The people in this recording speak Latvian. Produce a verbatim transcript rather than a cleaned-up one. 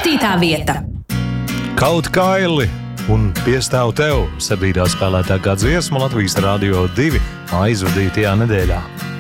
Septītā vieta. Kaut kaili un piestāv tev septītā spēlētākā dziesma Latvijas Radio divi aizvadītajā nedēļā.